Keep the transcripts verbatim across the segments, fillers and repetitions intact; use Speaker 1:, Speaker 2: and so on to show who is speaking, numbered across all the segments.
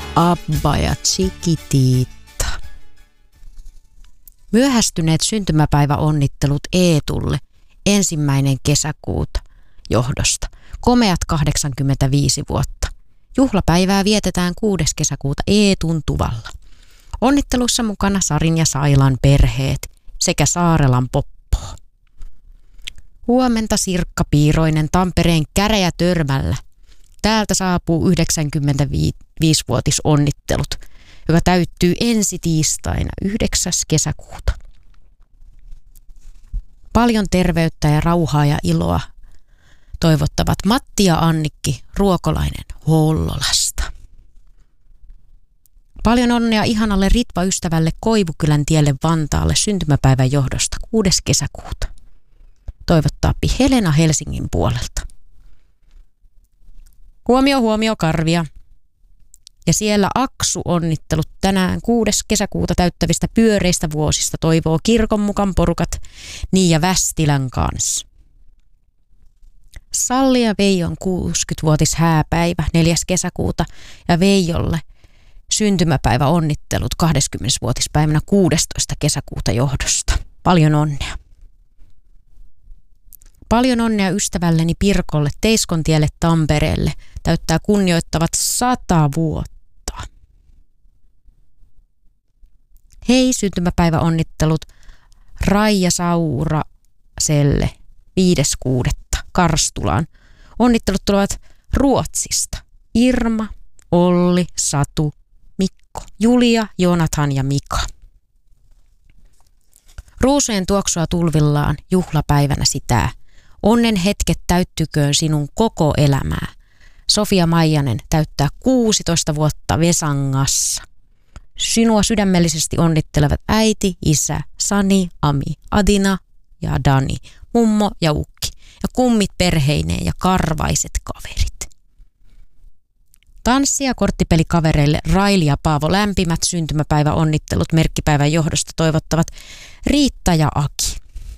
Speaker 1: Abba ja Chiquitita. Myöhästyneet syntymäpäiväonnittelut Eetulle ensimmäinen kesäkuuta johdosta. Komeat kahdeksankymmentäviisi vuotta. Juhlapäivää vietetään kuudes kesäkuuta Eetun tuvalla. Onnittelussa mukana Sarin ja Sailan perheet sekä Saarelan Poppo. Huomenta Sirkka Piiroinen Tampereen Käräjätörmällä. Täältä saapuu yhdeksänkymmentäviisivuotisonnittelut, joka täyttyy ensi tiistaina yhdeksäs kesäkuuta. Paljon terveyttä ja rauhaa ja iloa toivottavat Matti ja Annikki Ruokolainen Hollolasta. Paljon onnea ihanalle Ritva-ystävälle Koivukylän tielle Vantaalle syntymäpäivän johdosta kuudes kesäkuuta. Toivottaa Helena Helsingin puolelta. Huomio, huomio, Karvia. Ja siellä Aksu onnittelut tänään kuudes kesäkuuta täyttävistä pyöreistä vuosista toivoo kirkon mukaan porukat niin ja Västilän kanssa. Salli ja Veijon kuusikymmenvuotis hääpäivä neljäs kesäkuuta ja Veijolle syntymäpäivä onnittelut kahdeskymmenesvuotispäivänä kuudestoista kesäkuuta johdosta. Paljon onnea. Paljon onnea ystävälleni Pirkolle Teiskontielle Tampereelle. Täyttää kunnioittavat sata vuotta. Hei, syntymäpäiväonnittelut Raija Sauraselle viides kuudetta Karstulaan. Onnittelut tulevat Ruotsista. Irma, Olli, Satu, Mikko, Julia, Jonathan ja Mika. Ruusujen tuoksua tulvillaan juhlapäivänä sitä. Onnen hetket täyttyköön sinun koko elämää. Sofia Maijanen täyttää kuusitoista vuotta Vesangassa. Sinua sydämellisesti onnittelevat äiti, isä, Sani, Ami, Adina ja Dani, mummo ja ukki ja kummit perheineen ja karvaiset kaverit. Tanssi- ja korttipelikavereille Raili ja Paavo lämpimät syntymäpäiväonnittelut merkkipäivän johdosta toivottavat Riitta ja Aki.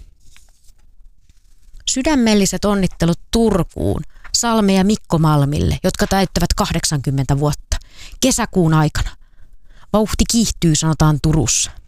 Speaker 1: Sydämelliset onnittelut Turkuun Salme ja Mikko Malmille, jotka täyttävät kahdeksankymmentä vuotta kesäkuun aikana. Vauhti kiihtyy, sanotaan Turussa.